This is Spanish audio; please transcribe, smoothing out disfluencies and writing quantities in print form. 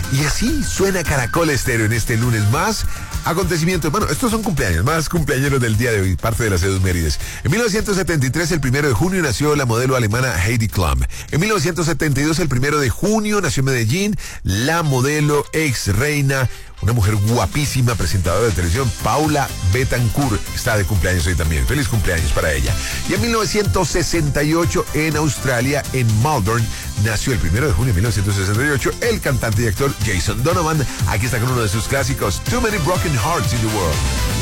Y así suena Caracol Estéreo en este lunes más. Acontecimientos, bueno, estos son cumpleaños, más cumpleañeros del día de hoy, parte de las efemérides. En 1973, el 1 de junio, nació la modelo alemana Heidi Klum. En 1972, el 1 de junio, nació en Medellín la modelo ex reina, una mujer guapísima, presentadora de televisión, Paula Betancourt. Está de cumpleaños hoy también. Feliz cumpleaños para ella. Y en 1968, en Australia, en Melbourne, nació el 1 de junio de 1968 el cantante y actor Jason Donovan. Aquí está con uno de sus clásicos, Too Many Broken Hearts in the World.